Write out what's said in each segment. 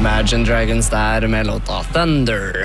Imagine Dragons der med låta Thunder.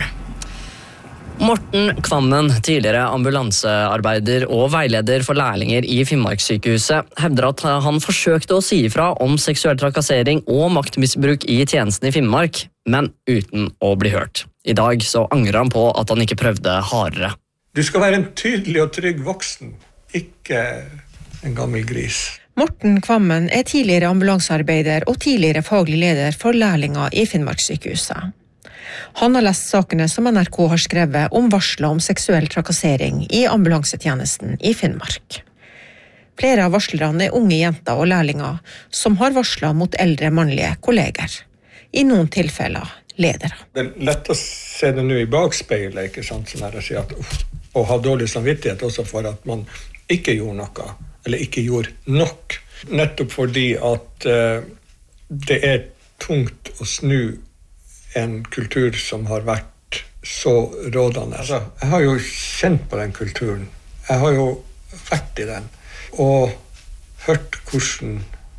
Morten Kvammen, tidligere ambulansearbeider og veileder for lærlinger i Finnmarkssykehuset, hevder at han forsøkte å si ifra om seksuell trakassering og maktmisbruk i tjenesten i Finnmark, men uten å bli hørt. I dag så angrer han på at han ikke prøvde hardere. Du skal være en tydelig og trygg voksen, ikke en gammel gris. Morten Kvammen er tidligere ambulansearbeider og tidligere faglig leder for lærlinger i Finnmarkssykehuset. Han har lest sakene som NRK har skrevet om varsler om seksuell trakassering i ambulansetjenesten i Finnmark. Flere av varslerne er unge jenter og lærlinger som har varslet mot eldre mannlige kolleger. I noen tilfeller ledere. Det er lett å se det nå i bakspeilet, ikke sant? Sånn her å si at, og ha dårlig samvittighet også for at man ikke gjorde noe, eller ikke gjorde nok. Nettopp fordi at det er tungt å snu en kultur som har vært så rådende. Altså, jeg har jo kjent på den kulturen. Jeg har jo vært i den. Og hørt hvordan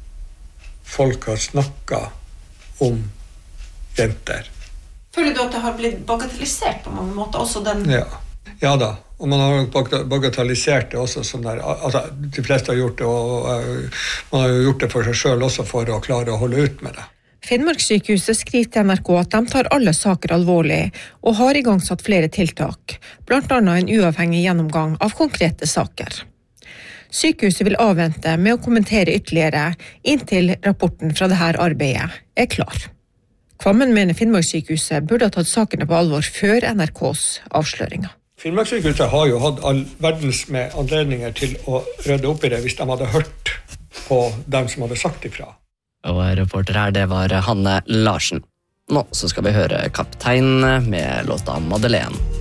folk har snakket om jenter. Føler du at det har blitt bagatellisert på mange måter, også den? Ja da. Og man har bagatellisert det også sånn der. Altså, de fleste har gjort det, og man har jo gjort det for seg selv også for å klare å holde ut med det. Finnmarkssykehuset skriver til NRK at de tar alle saker alvorlig og har igangsatt flere tiltak, blant annet en uavhengig gjennomgang av konkrete saker. Sykehuset vil avvente med å kommentere ytterligere inntil rapporten fra dette arbeidet er klar. Kvammen mener Finnmarkssykehuset burde ha tatt sakene på alvor før NRKs avsløringer. Finnmarkssykehuset har jo hatt all verdens med anledninger til å rydde opp i det hvis de hadde hørt på dem som hadde sagt ifra. Og reporter her, det var Hanne Larsen. Nå så skal vi høre Kaptein med låta Madeleine.